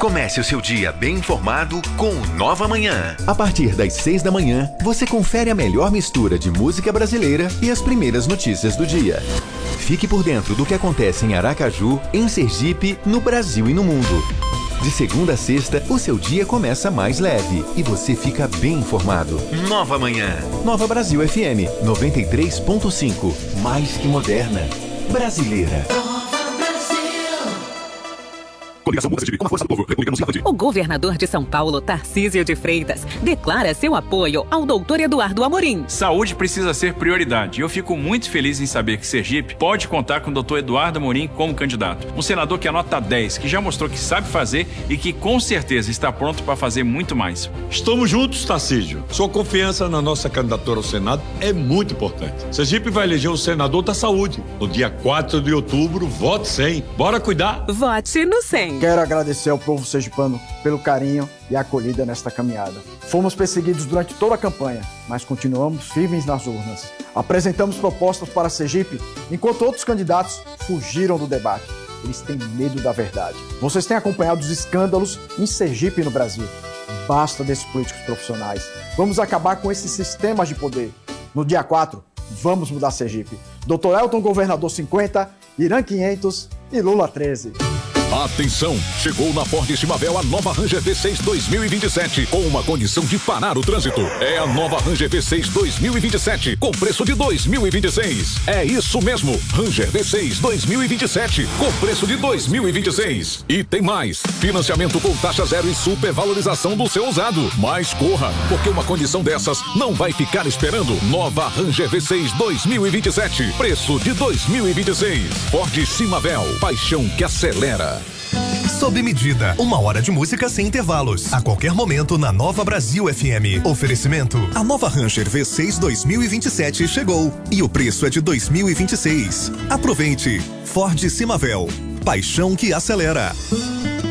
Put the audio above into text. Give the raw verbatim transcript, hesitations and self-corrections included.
Comece o seu dia bem informado com o Nova Manhã. A partir das seis da manhã, você confere a melhor mistura de música brasileira e as primeiras notícias do dia. Fique por dentro do que acontece em Aracaju, em Sergipe, no Brasil e no mundo. De segunda a sexta, o seu dia começa mais leve e você fica bem informado. Nova Manhã. Nova Brasil F M, noventa e três ponto cinco. Mais que moderna. Brasileira. O governador de São Paulo, Tarcísio de Freitas, declara seu apoio ao doutor Eduardo Amorim. Saúde precisa ser prioridade e eu fico muito feliz em saber que Sergipe pode contar com o doutor Eduardo Amorim como candidato. Um senador que é nota dez, que já mostrou que sabe fazer e que com certeza está pronto para fazer muito mais. Estamos juntos, Tarcísio. Sua confiança na nossa candidatura ao Senado é muito importante. Sergipe vai eleger o senador da saúde. No dia quatro de outubro, vote cem. Bora cuidar? Vote no cem. Quero agradecer ao povo sergipano pelo carinho e acolhida nesta caminhada. Fomos perseguidos durante toda a campanha, mas continuamos firmes nas urnas. Apresentamos propostas para Sergipe, enquanto outros candidatos fugiram do debate. Eles têm medo da verdade. Vocês têm acompanhado os escândalos em Sergipe e no Brasil. Basta desses políticos profissionais. Vamos acabar com esses sistemas de poder. No dia quatro, vamos mudar Sergipe. doutor Elton, governador cinquenta, Irã quinhentos e Lula treze. Atenção! Chegou na Ford Estimavel a nova Ranger V seis dois mil e vinte e sete com uma condição de parar o trânsito. É a nova Ranger V seis dois mil e vinte e sete com preço de dois mil e vinte e seis. É isso mesmo, Ranger V seis dois mil e vinte e sete com preço de dois mil e vinte e seis. E tem mais, financiamento com taxa zero e supervalorização do seu usado. Mas corra, porque uma condição dessas não vai ficar esperando. Nova Ranger V seis dois mil e vinte e sete, preço de dois mil e vinte e seis. Ford Estimavel, paixão que acelera. Sob medida, uma hora de música sem intervalos. A qualquer momento na Nova Brasil F M. Oferecimento: a nova Ranger V seis dois mil e vinte e sete chegou e o preço é de dois mil e vinte e seis. Aproveite. Ford Estimavel, paixão que acelera.